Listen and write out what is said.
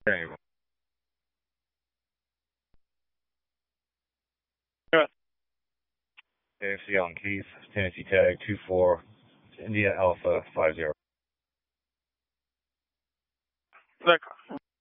Anyway. Yeah. AFC Allen Keith, Tennessee Tag 24, India Alpha 50. D'accord.